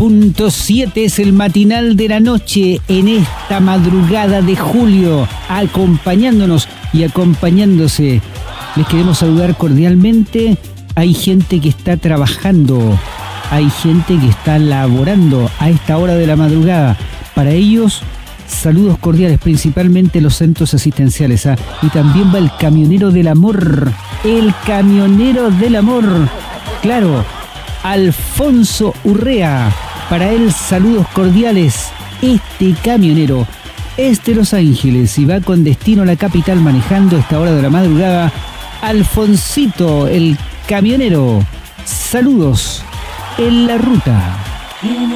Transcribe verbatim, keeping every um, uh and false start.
punto siete es el matinal de la noche en esta madrugada de julio, acompañándonos y acompañándose. Les queremos saludar cordialmente. Hay gente que está trabajando, hay gente que está laborando a esta hora de la madrugada. Para ellos, saludos cordiales, principalmente los centros asistenciales, ¿ah? Y también va el camionero del amor, el camionero del amor, claro, Alfonso Urrea. Para él, saludos cordiales. Este camionero es de Los Ángeles y va con destino a la capital manejando a esta hora de la madrugada. Alfoncito, el camionero, saludos en la ruta.